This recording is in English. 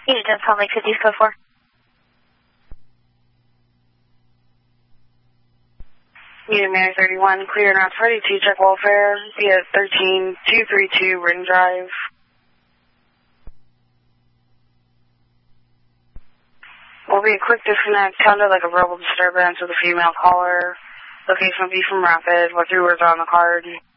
Unit 10, Palm Lake City, code 4. Unit Mary 31, clear not 32, check welfare, via 13232 Ring Drive. Will be a quick disconnect, sounded like a verbal disturbance with a female caller. Location will be from Rapid, what 3 words are on the card?